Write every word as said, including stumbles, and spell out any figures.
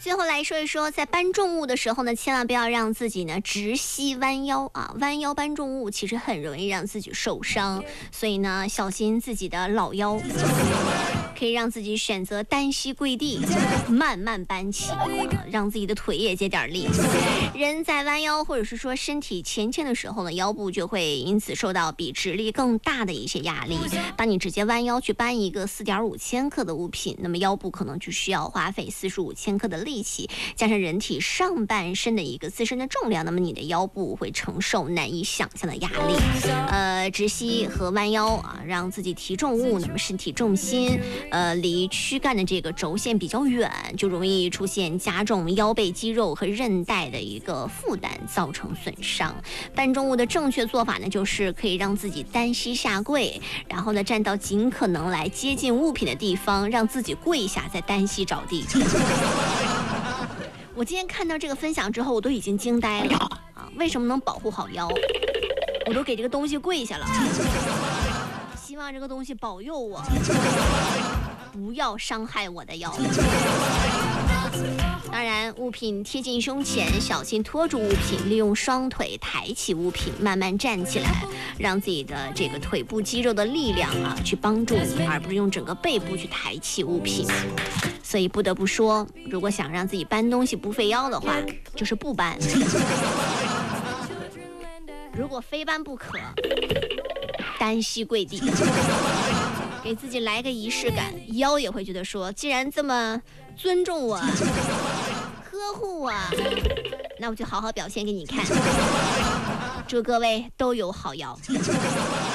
最后来说一说，在搬重物的时候呢，千万不要让自己呢直膝弯腰啊，弯腰搬重物其实很容易让自己受伤，所以呢，小心自己的老腰。可以让自己选择单膝跪地，慢慢搬起，啊、让自己的腿也接点力。人在弯腰或者是说身体前倾的时候呢，腰部就会因此受到比直立更大的一些压力。当你直接弯腰去搬一个四点五千克的物品，那么腰部可能就需要花费四十五千克的力气，加上人体上半身的一个自身的重量，那么你的腰部会承受难以想象的压力。呃，直膝和弯腰啊，让自己提重物，那么身体重心。呃，离躯干的这个轴线比较远，就容易出现加重腰背肌肉和韧带的一个负担，造成损伤。搬重物的正确做法呢，就是可以让自己单膝下跪，然后呢站到尽可能来接近物品的地方，让自己跪下，再单膝着地。我今天看到这个分享之后，我都已经惊呆了啊！为什么能保护好腰？我都给这个东西跪下了。希望这个东西保佑我，不要伤害我的腰。当然，物品贴近胸前，小心拖住物品，利用双腿抬起物品，慢慢站起来，让自己的这个腿部肌肉的力量啊，去帮助你，而不是用整个背部去抬起物品。所以不得不说，如果想让自己搬东西不费腰的话，就是不搬。如果非搬不可，单膝跪地，给自己来个仪式感，腰也会觉得说，既然这么尊重我、呵护我，那我就好好表现给你看。祝各位都有好腰。